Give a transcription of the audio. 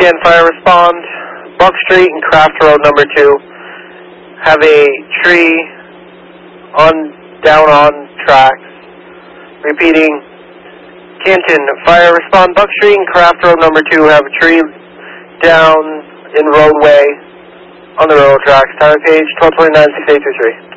Scan fire respond. Buck Street and Craft Road number 2 have a tree down on tracks. Repeating, Canton, fire respond. Buck Street and Craft Road number 2 have a tree down in roadway on the railroad tracks. Tower page 1229-6823.